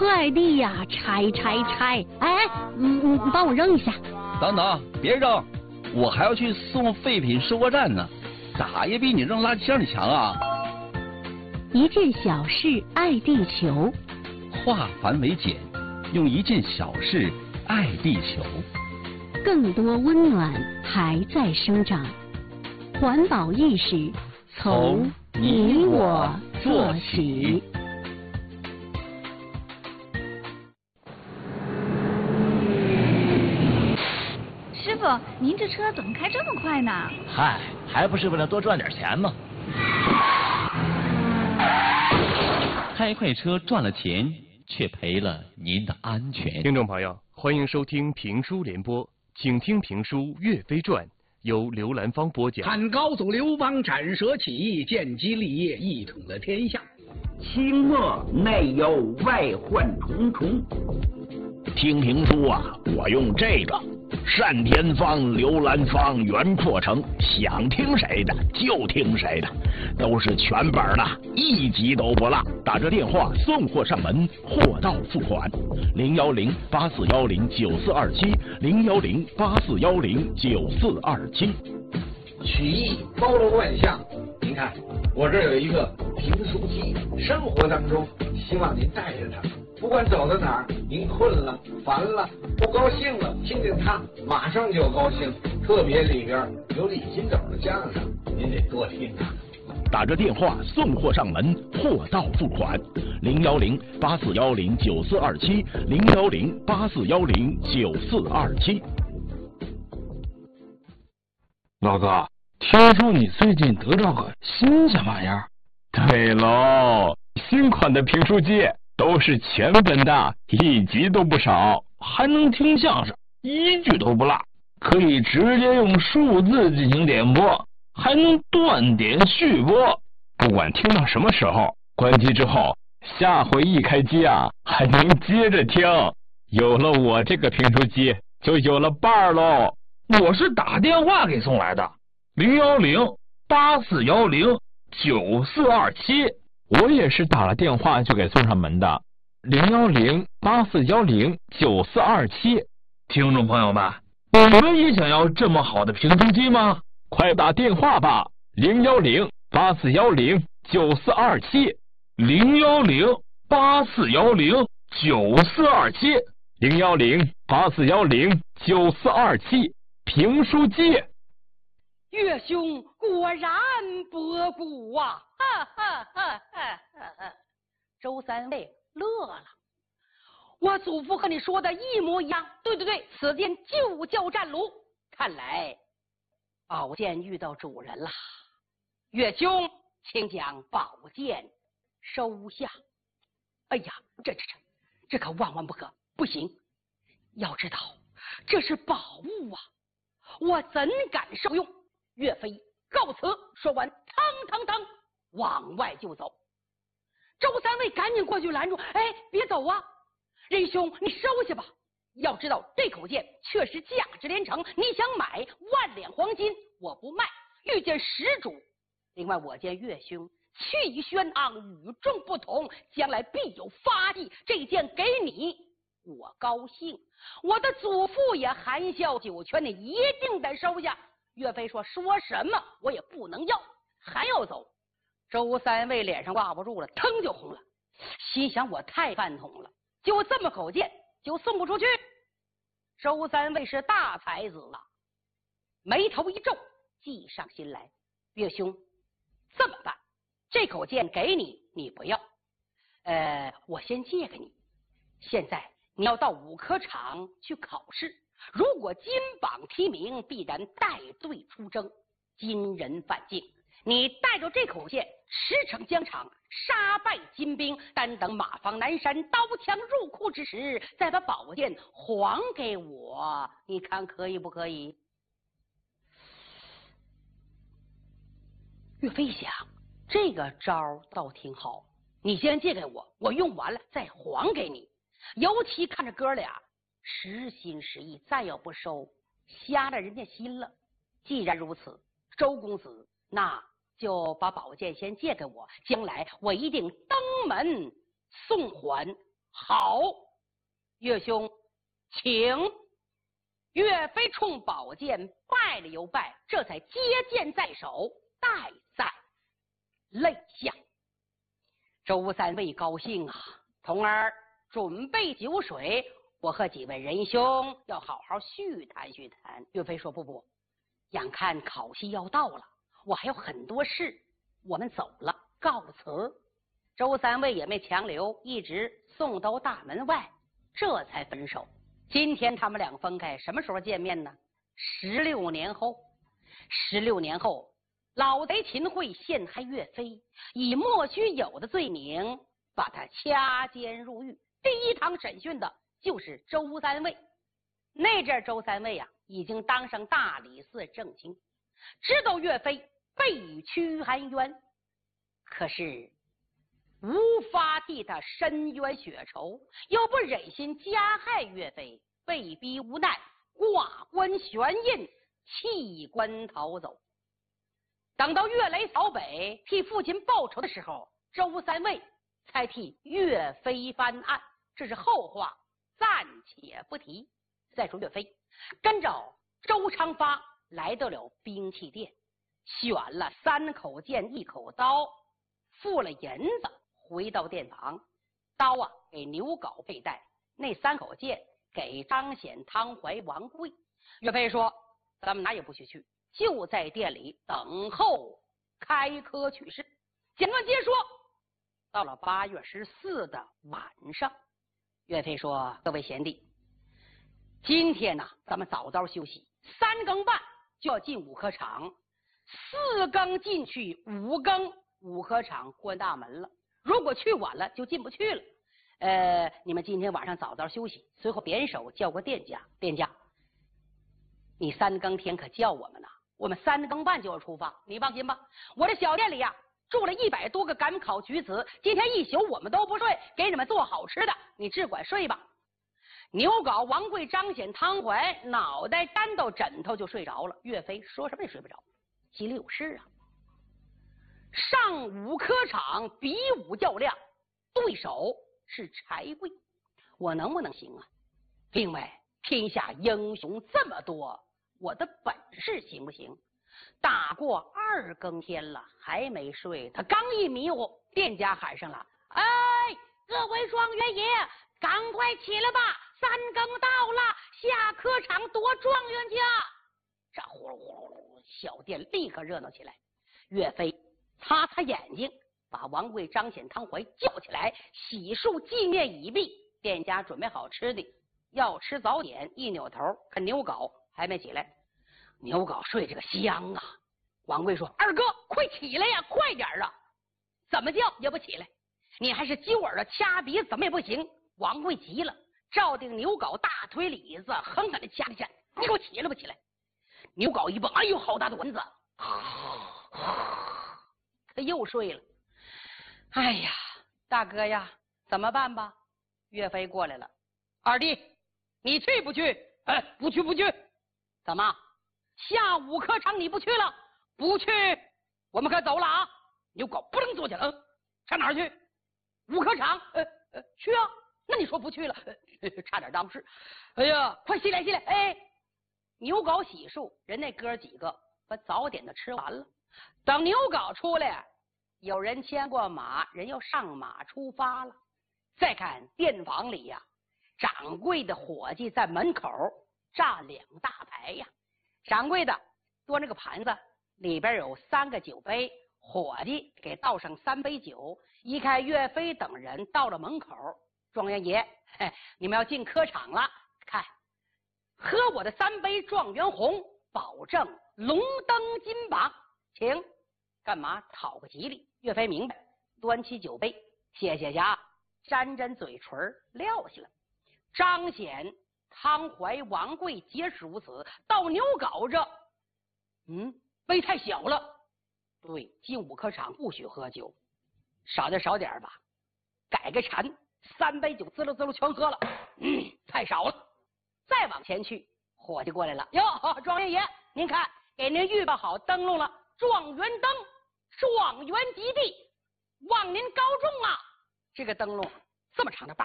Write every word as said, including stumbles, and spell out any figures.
快递呀，拆拆拆！哎，嗯嗯，帮我扔一下。 等等，别扔，我还要去送废品收货站呢，咋也比你扔垃圾箱里强啊！ 一件小事爱地球， 化繁为简，用一件小事爱地球。 更多温暖还在生长，环保意识从你我做起。 师傅，您这车怎么开这么快呢？ 嗨，还不是为了多赚点钱吗？ 开快车赚了钱，却赔了您的安全。 听众朋友，欢迎收听评书联播，请听评书《岳飞传》，由刘兰芳播讲。 汉高祖刘邦斩蛇起义，建基立业，一统了天下。 清末内忧外患重重。听评书啊，我用这个单田芳、刘兰芳、袁阔成，想听谁的就听谁的，都是全本的，一集都不落。打着电话送货上门，货到付款。零幺零八四幺零九四二七，零幺零八四幺零九四二七。 曲艺包罗万象，您看我这儿有一个评书机，生活当中希望您带着它。不管走到哪儿，您困了、烦了、不高兴了，听见它马上就高兴。特别里边有李金斗的相声，您得多听啊。 打着电话送货上门，货到付款。零幺零八四幺零九四二七，零幺零八四幺零九四二七。 老哥，听说你最近得到个新鲜玩意儿？ 对喽，新款的评书机。都是全本的，一集都不少， 还能听相声，一句都不落，可以直接用数字进行点播，还能断点续播。 不管听到什么时候，关机之后，下回一开机啊，还能接着听。有了我这个评书机，就有了伴儿喽。 我是打电话给送来的，零幺零八四幺零九四二七。 我也是打了电话就给送上门的，零幺零八四幺零九四二七。 听众朋友们，你们也想要这么好的评书机吗？ 快打电话吧，零幺零八四幺零九四二七， 零幺零八四幺零九四二七， 零幺零八四幺零九四二七。评书机。 岳兄果然博古啊！哈哈哈哈哈！周三位乐了，我祖父和你说的一模一样。对对对，此剑就叫战卢。看来宝剑遇到主人了。岳兄，请将宝剑收下。哎呀，这这这，这可万万不可，不行！要知道这是宝物啊，我怎敢受用？岳飞告辞。说完，腾腾腾往外就走。周三位赶紧过去拦住，哎，别走啊，仁兄，你收下吧。要知道这口剑确实价值连城，你想买万两黄金，我不卖，欲见实主。另外，我见岳兄气轩昂，与众不同，将来必有发迹，这剑给你，我高兴。我的祖父也含笑九泉，你一定得收下。岳飞说：“说什么我也不能要，还要走。”周三位脸上挂不住了，腾就红了，心想：我太饭桶了，就这么口剑就送不出去。周三位是大才子啊，眉头一皱，计上心来：岳兄，这么办？这口剑给你，你不要，呃，我先借给你。现在你要到武科场去考试。如果金榜题名，必然带队出征，金人犯境。你带着这口剑驰骋疆场，杀败金兵，但等马放南山，刀枪入库之时，再把宝剑还给我，你看可以不可以？岳飞想，这个招倒挺好，你先借给我，我用完了再还给你。尤其看着哥俩实心实意，再要不收，瞎了人家心了。既然如此，周公子，那就把宝剑先借给我，将来我一定登门送还好，岳兄，请。岳飞冲宝剑拜了又拜，这才接剑在手，戴在肋下。周三位高兴啊，童儿准备酒水，我和几位仁兄要好好叙谈叙谈。岳飞说：不不，眼看考期要到了，我还有很多事，我们走了，告辞。周三位也没强留，一直送到大门外，这才分手。今天他们俩分开，什么时候见面呢？十六年后。十六年后，老贼秦桧陷害岳飞，以莫须有的罪名把他掐监入狱。第一堂审讯的就是周三位。那阵周三位啊，已经当上大理寺正卿，知道岳飞被屈含冤，可是无法替他伸冤雪仇，又不忍心加害岳飞，被逼无奈挂冠悬印，弃官逃走。等到岳雷扫北替父亲报仇的时候，周三位才替岳飞翻案，这是后话，暂且不提。再说岳飞跟着周昌发来到了兵器店，选了三口剑一口刀，付了银子，回到店房。刀啊给牛皋佩戴，那三口剑给张显、汤怀、王贵。岳飞说：咱们哪也不许去，就在店里等候开科取士。简短接说，到了八月十四的晚上，岳飞说：各位贤弟，今天呢、啊，咱们早早休息，三更半就要进五科场，四更进去，五更五科场关大门了。如果去晚了，就进不去了。呃，你们今天晚上早早休息。随后贬手叫过店家，店家，你三更天可叫我们呐，我们三更半就要出发。你放心吧，我这小店里呀、啊，住了一百多个赶考举子，今天一宿我们都不睡，给你们做好吃的，你只管睡吧。牛皋、王贵、张显、汤怀脑袋沾到枕头就睡着了。岳飞说什么也睡不着，心里有事啊。上武科场比武较量，对手是柴贵，我能不能行啊？另外，天下英雄这么多，我的本事行不行？大过二更天了，还没睡。他刚一迷糊，店家喊上了：“哎，各位状元爷，赶快起来吧！三更到了，下科场夺状元去！”这呼噜呼噜呼噜，小店立刻热闹起来。岳飞擦擦眼睛，把王贵、张显、汤怀叫起来，洗漱纪念已毕。店家准备好吃的，要吃早点。一扭头看牛皋还没起来，牛皋睡这个香啊。王贵说：“二哥，快起来呀，快点啊！怎么叫也不起来，你还是揪耳朵掐鼻子，怎么也不行。”王贵急了，照定牛皋大腿里子狠狠的掐了掐：“你给我起来不起来！”牛皋一蹦，哎呦，好大的蚊子！他又睡了。哎呀，大哥呀，怎么办吧？岳飞过来了，二弟，你去不去？哎，不去不去。怎么？下武科场你不去了？不去，我们可走了啊！牛皋不能坐起来，嗯，上哪儿去？武科场？呃呃，去啊。那你说不去了，呃、差点当事。哎呀，快起来起来！哎，牛皋洗漱，人那哥几个把早点都吃完了。等牛皋出来，有人牵过马，人要上马出发了。再看店房里呀、啊，掌柜的伙计在门口站两大排呀。掌柜的端着个盘子，里边有三个酒杯，伙计给倒上三杯酒。一看岳飞等人到了门口，状元爷，嘿，你们要进科场了，看，喝我的三杯状元红，保证龙登金榜，请。干嘛讨个吉利？岳飞明白，端起酒杯，谢谢家，沾沾嘴唇撂下了。张显、汤怀、王贵皆是如此。到牛皋这，嗯，杯太小了。对，进武科场不许喝酒，少点少点吧，改个馋，三杯酒滋溜滋溜全喝了，嗯，太少了。再往前去，伙计过来了，哟，状元爷，您看，给您预备好灯笼了，状元灯，状元及第，望您高中啊！这个灯笼这么长的把